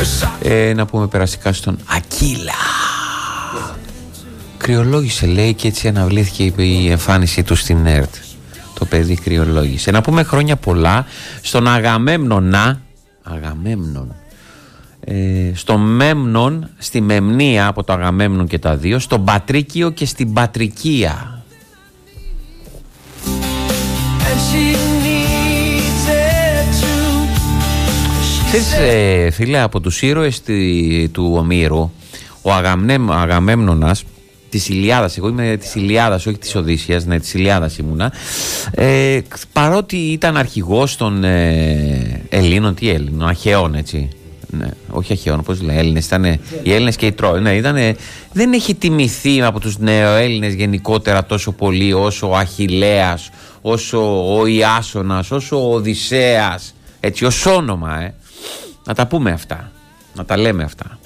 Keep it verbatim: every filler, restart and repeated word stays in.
ε, να πούμε περαστικά στον Ακύλα. Κρυολόγησε, λέει, και έτσι αναβλήθηκε η εμφάνισή του στην ΕΡΤ. Το παιδί κρυολόγησε. Να πούμε χρόνια πολλά στον Αγαμέμνονα. Αγαμέμνον. Ε, στο Μέμνον, στη Μεμνία, από το Αγαμέμνον και τα δύο, στον Πατρίκιο και στην Πατρικία. Ξέρεις, ε, φίλε, από τους ήρωες τη, του Ομήρου, ο Αγαμέμ, Αγαμέμνονας της Ηλιάδας, εγώ είμαι της Ηλιάδας, όχι της Οδύσσιας, ναι, της Ηλιάδας ήμουνα, ε, παρότι ήταν αρχηγός των ε, Ελλήνων, τι Έλληνων, Αχαιών, έτσι. Ναι, όχι Αχαιών, πώς λέει, Έλληνες, ήταν οι Έλληνες και οι Τρόοι. Ναι, ήτανε, δεν έχει τιμηθεί από τους νεοέλληνες γενικότερα τόσο πολύ όσο ο Αχιλλέας, όσο ο Ιάσονας, όσο ο Οδυσσέας, έτσι, ως όνομα, ε. Να τα πούμε αυτά, να τα λέμε αυτά.